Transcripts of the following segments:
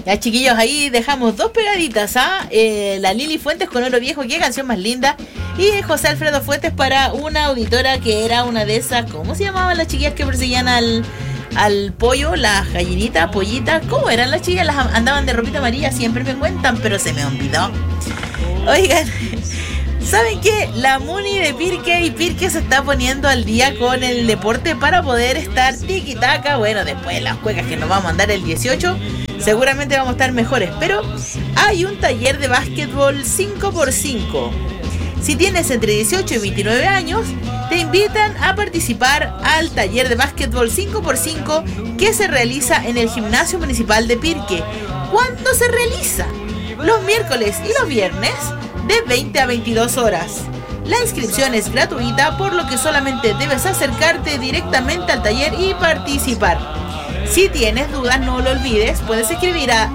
Ya, chiquillos, ahí dejamos 2 pegaditas, la Lili Fuentes con Oro Viejo, qué canción más linda. Y José Alfredo Fuentes para una auditora que era una de esas, ¿cómo se llamaban las chiquillas que perseguían al pollo? Las gallinitas, pollitas, ¿cómo eran las chiquillas? Las andaban de ropita amarilla, siempre me cuentan, pero se me olvidó. Oigan, ¿saben qué? La Muni de Pirque y Pirque se está poniendo al día con el deporte para poder estar tiki-taka. Bueno, después de las cuecas que nos vamos a mandar el 18, seguramente vamos a estar mejores. Pero hay un taller de básquetbol 5x5. Si tienes entre 18 y 29 años, te invitan a participar al taller de básquetbol 5x5 que se realiza en el Gimnasio Municipal de Pirque. ¿Cuándo se realiza? Los miércoles y los viernes de 20 a 22 horas. La inscripción es gratuita, por lo que solamente debes acercarte directamente al taller y participar. Si tienes dudas, no lo olvides, puedes escribir a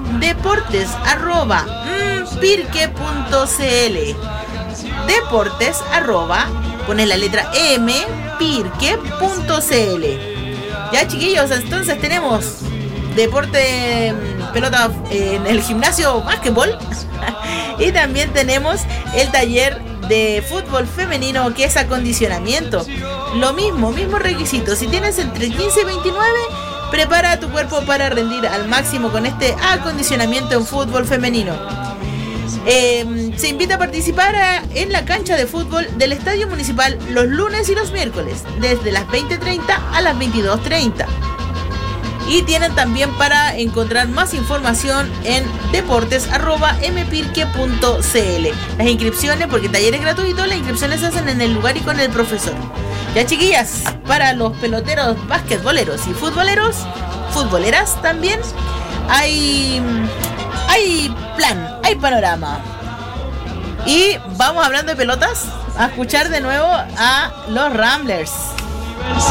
deportes@pirque.cl. Deportes pones la letra M, pirque.cl. Ya, chiquillos, entonces tenemos deporte, pelota en el gimnasio, básquetbol. Y también tenemos el taller de fútbol femenino, que es acondicionamiento. Lo mismo requisito. Si tienes entre 15 y 29, prepara tu cuerpo para rendir al máximo con este acondicionamiento en fútbol femenino. Se invita a participar en la cancha de fútbol del Estadio Municipal los lunes y los miércoles, desde las 20:30 a las 22:30. Y tienen también para encontrar más información en deportes@mpirque.cl. Las inscripciones, porque el taller es gratuito, las inscripciones se hacen en el lugar y con el profesor. Ya, chiquillas, para los peloteros, basquetboleros y futboleras también, hay plan, hay panorama. Y vamos hablando de pelotas, a escuchar de nuevo a los Ramblers.